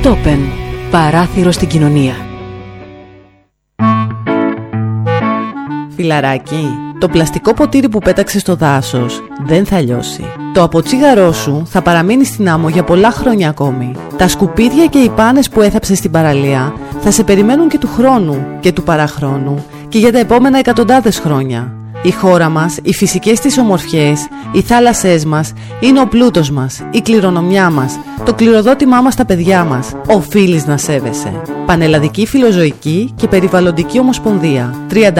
Ερτόπεν, παράθυρο στην κοινωνία. Φιλαράκι, το πλαστικό ποτήρι που πέταξες στο δάσος δεν θα λιώσει. Το αποτσίγαρό σου θα παραμείνει στην άμμο για πολλά χρόνια ακόμη. Τα σκουπίδια και οι πάνες που έθαψες στην παραλία θα σε περιμένουν και του χρόνου και του παραχρόνου και για τα επόμενα εκατοντάδες χρόνια. Η χώρα μας, οι φυσικές της ομορφιές, οι θάλασσές μας είναι ο πλούτος μας, η κληρονομιά μας, το κληροδότημά μας στα παιδιά μας. Οφείλεις να σέβεσαι. Πανελλαδική Φιλοζωική και Περιβαλλοντική Ομοσπονδία.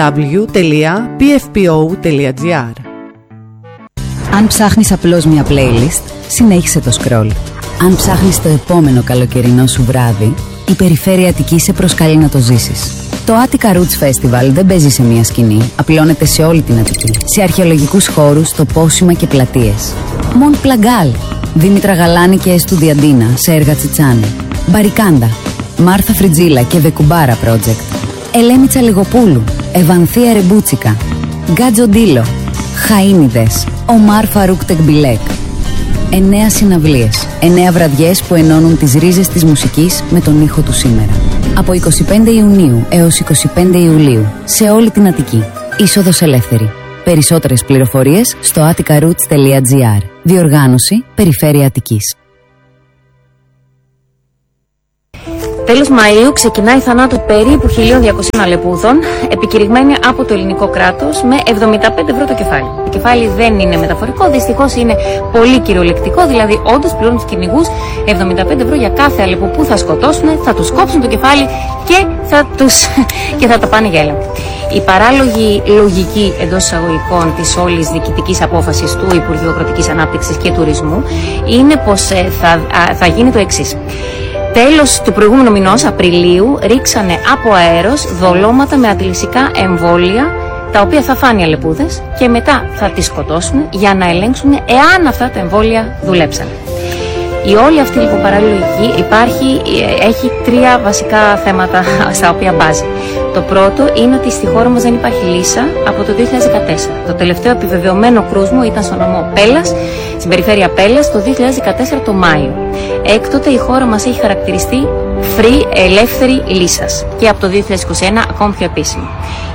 www.pfpo.gr. Αν ψάχνεις απλώς μια playlist, συνέχισε το scroll. Αν ψάχνεις το επόμενο καλοκαιρινό σου βράδυ, η Περιφέρεια Αττικής σε προσκαλεί να το ζήσεις. Το Attica Roots Festival δεν παίζει σε μια σκηνή, απλώνεται σε όλη την Αττική. Σε αρχαιολογικούς χώρους, τοπόσιμα και πλατείες. Μοντ Πλαγκάλ, Δήμητρα Γαλάνη και Εστουδιαντίνα σε έργα Τσιτσάνη. Μπαρικάντα, Μάρθα Φριτζίλα και Βεκουμπάρα Project. Ελένη Τσαλιγοπούλου, Ευανθία Ρεμπούτσικα. Γκάτζο Ντίλο, Χαΐνιδες, Ομάρ Φαρούκ Τεκμπιλέκ. 9 συναυλίες, 9 βραδιές που ενώνουν τις ρίζες της μουσικής με τον ήχο του σήμερα. Από 25 Ιουνίου έως 25 Ιουλίου, σε όλη την Αττική. Είσοδος ελεύθερη. Περισσότερες πληροφορίες στο atticaroots.gr. Διοργάνωση Περιφέρεια Αττικής. Τέλος Μαΐου ξεκινάει η θανάτου περίπου 1.200 αλεπούδων, επικηρυγμένη από το ελληνικό κράτος με 75 ευρώ το κεφάλι. Το κεφάλι δεν είναι μεταφορικό, δυστυχώς είναι πολύ κυριολεκτικό, δηλαδή όντως πληρώνουν τους κυνηγούς 75 ευρώ για κάθε αλεπού που θα σκοτώσουν, θα τους κόψουν το κεφάλι και θα τα πάνε για έλεγχο. Η παράλογη λογική εντός εισαγωγικών της όλης διοικητικής απόφασης του Υπουργείου Αγροτικής Ανάπτυξης και Τουρισμού είναι πως θα γίνει το εξής. Τέλος του προηγούμενου μηνός, Απριλίου, ρίξανε από αέρος δολώματα με αντιλυσικά εμβόλια, τα οποία θα φάνε οι αλεπούδες και μετά θα τις σκοτώσουν για να ελέγξουν εάν αυτά τα εμβόλια δουλέψαν. Η όλη αυτή λοιπόν παραλογική έχει 3 βασικά θέματα στα οποία μπάζει. Το πρώτο είναι ότι στη χώρα μας δεν υπάρχει λύσα από το 2014. Το τελευταίο επιβεβαιωμένο κρούσμο ήταν στο νομό Πέλλας, στην περιφέρεια Πέλλας, το 2014 το Μάιο. Έκτοτε η χώρα μας έχει χαρακτηριστεί ελεύθερη λύσας και από το 2021 ακόμη πιο επίσημο.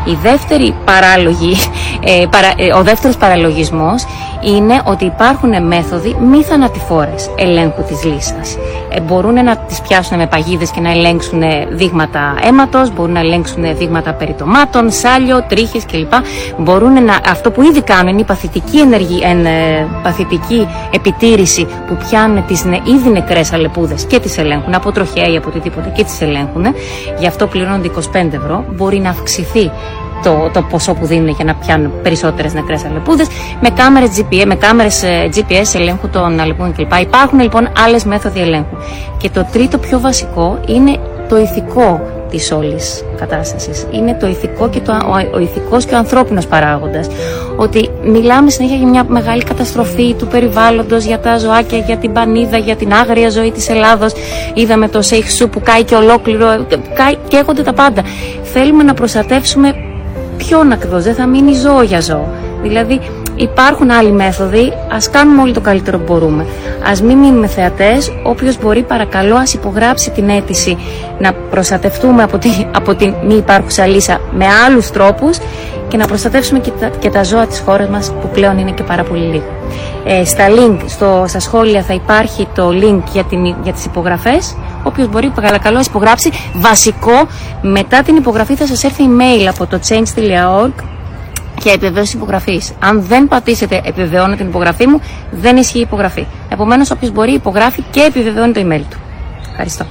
Ο δεύτερος παραλογισμός είναι ότι υπάρχουν μέθοδοι μη θανατηφόρες ελέγχου της λύσας. Μπορούν να τις πιάσουν με παγίδες και να ελέγξουν δείγματα αίματος, μπορούν να ελέγξουν δείγματα περιτομάτων, σάλιο, τρίχες κλπ. Αυτό που ήδη κάνουν είναι η παθητική επιτήρηση που πιάνουν τις ήδη νεκρές αλεπούδες και τις ελέγχουν από τροχέα ή από οτιδήποτε και τις ελέγχουν. Γι' αυτό πληρώνονται 25 ευρώ. Μπορεί να αυξηθεί το ποσό που δίνουν για να πιάνουν περισσότερες νεκρές αλεπούδες με κάμερες GPS ελέγχου των αλεπούδων κλπ. Υπάρχουν λοιπόν άλλες μέθοδοι ελέγχου. Και το τρίτο πιο βασικό είναι το ηθικό της όλης κατάστασης. Είναι το ηθικό και ο ηθικός και ο ανθρώπινος παράγοντας. Ότι μιλάμε συνέχεια για μια μεγάλη καταστροφή του περιβάλλοντος, για τα ζωάκια, για την πανίδα, για την άγρια ζωή της Ελλάδος. Είδαμε το Σέιχ που κάει και ολόκληρο, καίγονται τα πάντα. Θέλουμε να προστατεύσουμε ποιον ακριβώς, δεν θα μείνει ζώο για ζώο. Δηλαδή υπάρχουν άλλοι μέθοδοι, ας κάνουμε όλοι το καλύτερο που μπορούμε. Ας μην μείνουμε θεατές, όποιος μπορεί παρακαλώ ας υπογράψει την αίτηση να προστατευτούμε από την μη υπάρχουσα λύσα με άλλους τρόπους και να προστατεύσουμε και τα ζώα της χώρας μας που πλέον είναι και πάρα πολύ λίγο. Στα σχόλια θα υπάρχει το link για τις υπογραφές. Όποιος μπορεί παρακαλώ ας υπογράψει. Βασικό, μετά την υπογραφή θα σας έρθει email από το change.org και επιβεβαίωση υπογραφής. Αν δεν πατήσετε επιβεβαιώνω την υπογραφή μου, δεν ισχύει η υπογραφή. Επομένως, όποιος μπορεί υπογράφει και επιβεβαιώνει το email του. Ευχαριστώ.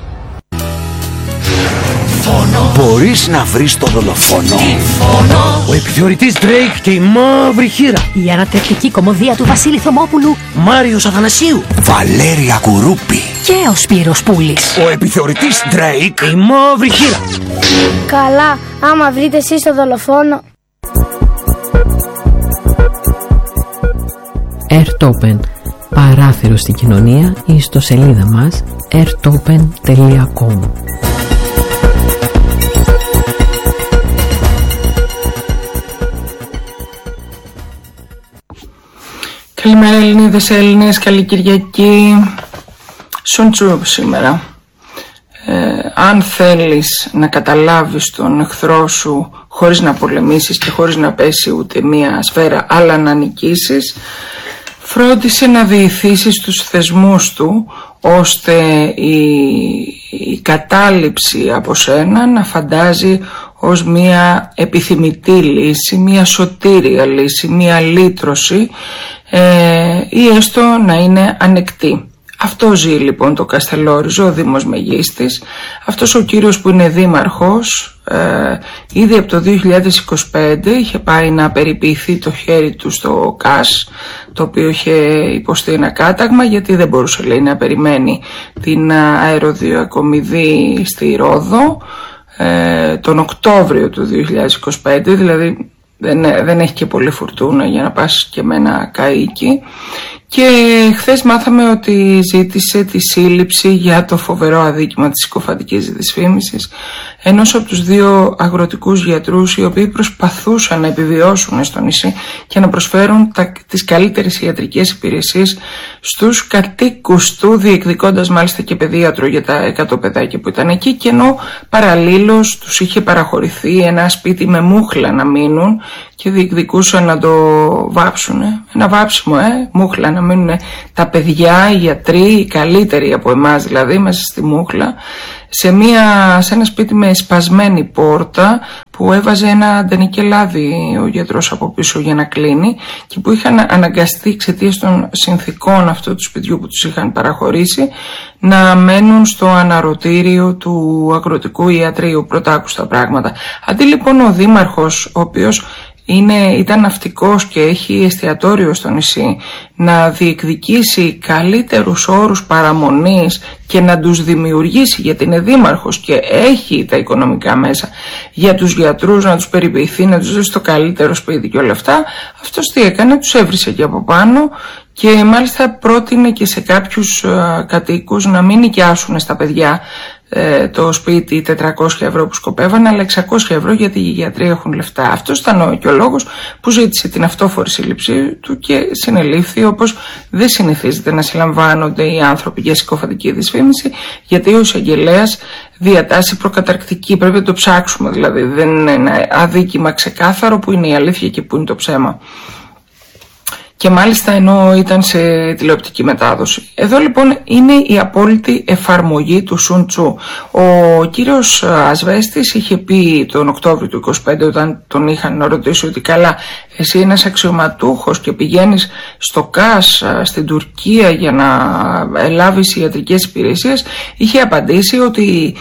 Μπορείς να βρεις το δολοφόνο. Ο επιθεωρητής Drake και η μαύρη χείρα. Η ανατρεπτική κωμωδία του Βασίλη Θωμόπουλου. Μάριος Αθανασίου. Βαλέρια Κουρούπη. Και ο Σπύρος Πούλης. Ο επιθεωρητής Drake και η μαύρη χείρα. Καλά, άμα βρείτε εσείς το δολοφόνο. Ερτόπεν, παράθυρο στην κοινωνία, η ιστοσελίδα μας ertopen.com. Καλημέρα Ελληνίδες, Έλληνες, καλή Κυριακή. Σουντσού σήμερα. αν θέλεις να καταλάβεις τον εχθρό σου χωρίς να πολεμήσεις και χωρίς να πέσει ούτε μία σφαίρα, αλλά να νικήσεις, φρόντισε να διηθήσεις τους θεσμούς του, ώστε η κατάληψη από σένα να φαντάζει ως μία επιθυμητή λύση, μία σωτήρια λύση, μία λύτρωση, ή έστω να είναι ανεκτή. Αυτό ζει λοιπόν το Καστελόριζο, ο Δήμος Μεγίστης. Αυτός ο κύριος που είναι δήμαρχος, ήδη από το 2025 είχε πάει να περιποιηθεί το χέρι του στο ΚΑΣ, το οποίο είχε υποστεί ένα κάταγμα, γιατί δεν μπορούσε, λέει, να περιμένει την αεροδιακομιδή στη Ρόδο τον Οκτώβριο του 2025, δηλαδή δεν έχει και πολύ φουρτούνα για να πας και με ένα καΐκι. Και χθες μάθαμε ότι ζήτησε τη σύλληψη για το φοβερό αδίκημα της συκοφαντικής δυσφήμισης ενός από τους δύο αγροτικούς γιατρούς, οι οποίοι προσπαθούσαν να επιβιώσουν στο νησί και να προσφέρουν τις καλύτερες ιατρικές υπηρεσίες στους κατοίκους του, διεκδικώντας μάλιστα και παιδίατρο για τα 100 παιδάκια που ήταν εκεί, και ενώ παραλλήλως τους είχε παραχωρηθεί ένα σπίτι με μούχλα να μείνουν και διεκδικούσαν να το βάψουν. Ένα βάψιμο, μούχλα, να μείνουν τα παιδιά, οι γιατροί, οι καλύτεροι από εμάς δηλαδή, μέσα στη μούχλα, σε ένα σπίτι με σπασμένη πόρτα, που έβαζε ένα αντενικελάδι ο γιατρός από πίσω για να κλείνει, και που είχαν αναγκαστεί εξαιτίας των συνθήκων αυτού του σπιτιού που τους είχαν παραχωρήσει να μένουν στο αναρωτήριο του αγροτικού ιατρείου. Πρωτάκουστα πράγματα. Αντί λοιπόν ο δήμαρχος, ο οποίος ήταν ναυτικός και έχει εστιατόριο στο νησί, να διεκδικήσει καλύτερους όρους παραμονής και να τους δημιουργήσει, γιατί είναι δήμαρχος και έχει τα οικονομικά μέσα για τους γιατρούς, να τους περιποιηθεί, να τους δώσει το καλύτερο σπίτι και όλα αυτά, αυτός τι έκανε? Τους έβρισε και από πάνω, και μάλιστα πρότεινε και σε κάποιους κατοίκους να μην νοικιάσουν στα παιδιά το σπίτι 400 ευρώ που σκοπεύαν, αλλά 600 ευρώ, γιατί οι γιατροί έχουν λεφτά. Αυτός ήταν και ο λόγος που ζήτησε την αυτόφορη σύλληψή του και συνελήφθη, όπως δεν συνηθίζεται να συλλαμβάνονται οι άνθρωποι για συκοφαντική δυσφήμιση, γιατί ο εισαγγελέας διατάσσει προκαταρκτική. Πρέπει να το ψάξουμε, δηλαδή δεν είναι ένα αδίκημα ξεκάθαρο που είναι η αλήθεια και που είναι το ψέμα. Και μάλιστα ενώ ήταν σε τηλεοπτική μετάδοση. Εδώ λοιπόν είναι η απόλυτη εφαρμογή του Σουν Τσου. Ο κύριος Ασβέστης είχε πει τον Οκτώβριο του 2025, όταν τον είχαν ρωτήσει ότι καλά, εσύ είναι ένας αξιωματούχος και πηγαίνεις στο ΚΑΣ στην Τουρκία για να ελάβεις ιατρικές υπηρεσίες, είχε απαντήσει ότι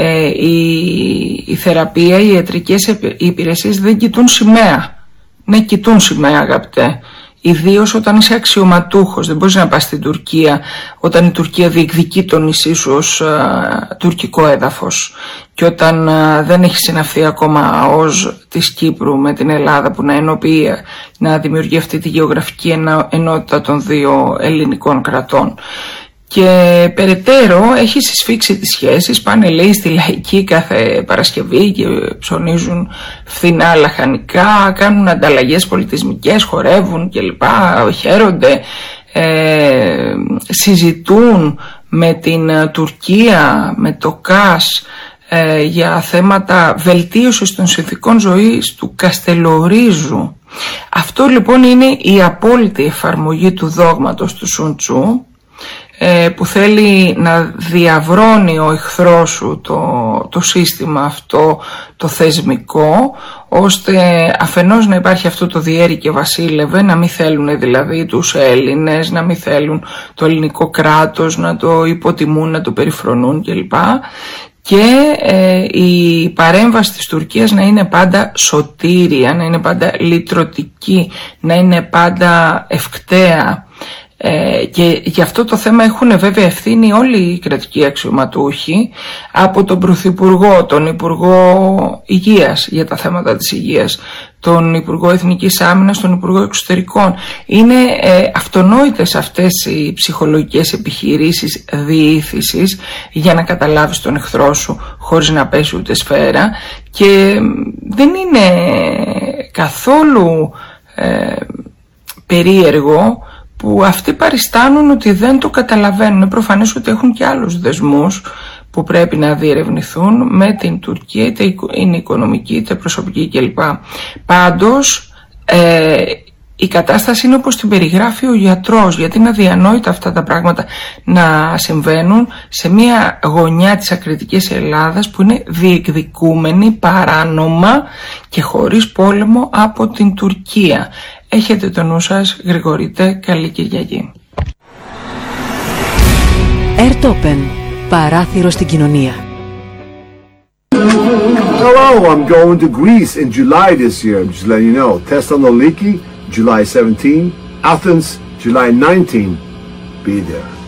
η θεραπεία, οι ιατρικές υπηρεσίες δεν κοιτούν σημαία. Ναι, κοιτούν σημαία, αγαπητέ. Ιδίως όταν είσαι αξιωματούχος. Δεν μπορείς να πας στην Τουρκία όταν η Τουρκία διεκδικεί το νησί σου ως τουρκικό έδαφος, και όταν δεν έχει συναυθεί ακόμα ως της Κύπρου με την Ελλάδα, που να ενοποιεί, να δημιουργεί αυτή τη γεωγραφική ενότητα των δύο ελληνικών κρατών. Και περαιτέρω έχει συσφίξει τις σχέσεις, πάνε λέει στη Λαϊκή κάθε Παρασκευή και ψωνίζουν φθηνά λαχανικά, κάνουν ανταλλαγές πολιτισμικές, χορεύουν κλπ, χαίρονται, συζητούν με την Τουρκία, με το ΚΑΣ, για θέματα βελτίωσης των συνθηκών ζωής του Καστελορίζου. Αυτό λοιπόν είναι η απόλυτη εφαρμογή του δόγματος του Σουν Τσου, που θέλει να διαβρώνει ο εχθρός σου το σύστημα αυτό, το θεσμικό, ώστε αφενός να υπάρχει αυτό το διέρη και βασίλευε, να μην θέλουν δηλαδή τους Έλληνες, να μην θέλουν το ελληνικό κράτος, να το υποτιμούν, να το περιφρονούν κλπ. Και η παρέμβαση της Τουρκίας να είναι πάντα σωτήρια, να είναι πάντα λυτρωτική, να είναι πάντα ευκταία. Και για αυτό το θέμα έχουν βέβαια ευθύνη όλοι οι κρατικοί αξιωματούχοι, από τον Πρωθυπουργό, τον Υπουργό Υγείας για τα θέματα της υγείας, τον Υπουργό Εθνικής Άμυνας, τον Υπουργό Εξωτερικών. Είναι αυτονόητες αυτές οι ψυχολογικές επιχειρήσεις διήθησης για να καταλάβεις τον εχθρό σου χωρίς να πέσει ούτε σφαίρα, και δεν είναι καθόλου περίεργο που αυτοί παριστάνουν ότι δεν το καταλαβαίνουν. Είναι προφανές ότι έχουν και άλλους δεσμούς που πρέπει να διερευνηθούν με την Τουρκία, είτε είναι οικονομική είτε προσωπική κλπ. Πάντως η κατάσταση είναι όπως την περιγράφει ο γιατρός, γιατί είναι αδιανόητα αυτά τα πράγματα να συμβαίνουν σε μια γωνιά της ακριτικής Ελλάδας που είναι διεκδικούμενη παράνομα και χωρίς πόλεμο από την Τουρκία. Έχετε το νου σας, γρηγορείτε, καλή Κυριακή. Airtopen, παράθυρο στην κοινωνία. Hello, I'm going to Greece in July this year. I'm just letting you know. Thessaloniki, July 17. Athens, July 19. Be there.